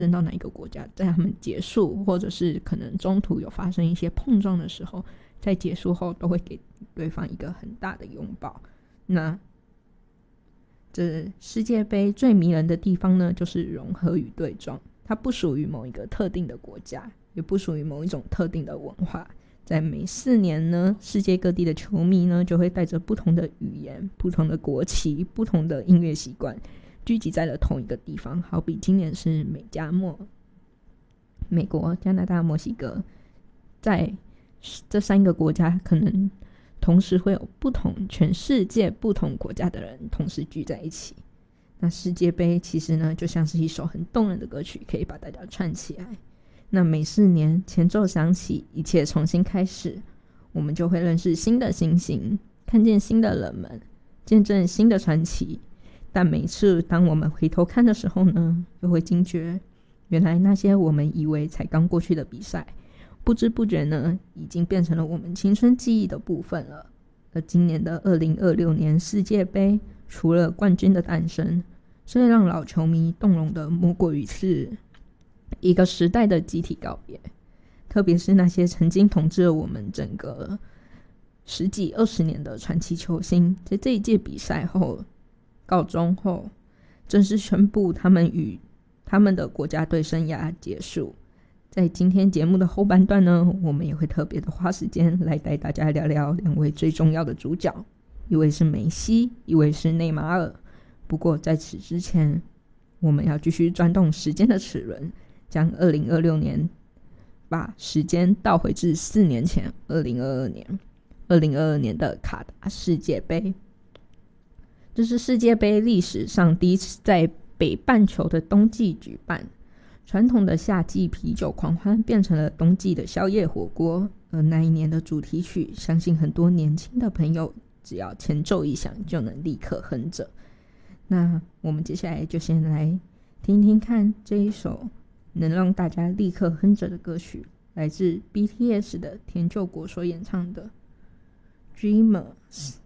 扔到哪一个国家，在他们结束或者是可能中途有发生一些碰撞的时候，在结束后都会给对方一个很大的拥抱。那这世界杯最迷人的地方呢，就是融合与对撞，它不属于某一个特定的国家，也不属于某一种特定的文化。在每4年呢，世界各地的球迷呢就会带着不同的语言、不同的国旗、不同的音乐习惯聚集在了同一个地方。好比今年是美加墨，美国、加拿大、墨西哥，在这3个国家可能同时会有全世界不同国家的人同时聚在一起。那世界杯其实呢就像是一首很动人的歌曲，可以把大家串起来。那每4年前奏响起，一切重新开始，我们就会认识新的星星，看见新的人们，见证新的传奇。但每次当我们回头看的时候呢，又会惊觉，原来那些我们以为才刚过去的比赛，不知不觉呢已经变成了我们青春记忆的部分了。而今年的2026年世界杯，除了冠军的诞生，最让老球迷动容的莫过于是一个时代的集体告别。特别是那些曾经统治了我们整个10几20年的传奇球星，在这一届比赛后告终后，正式宣布他们与他们的国家队生涯结束。在今天节目的后半段呢，我们也会特别的花时间来带大家聊聊2位最重要的主角，一位是梅西，一位是内马尔。不过在此之前，我们要继续转动时间的齿轮，将2026年把时间倒回至4年前，2022年的卡达世界杯。这是世界杯历史上第一次在北半球的冬季举办，传统的夏季啤酒狂欢变成了冬季的宵夜火锅。而那一年的主题曲，相信很多年轻的朋友只要前奏一响就能立刻哼着。那我们接下来就先来听听看这一首能让大家立刻哼着的歌曲，来自 BTS 的田柾国所演唱的 Dreamers。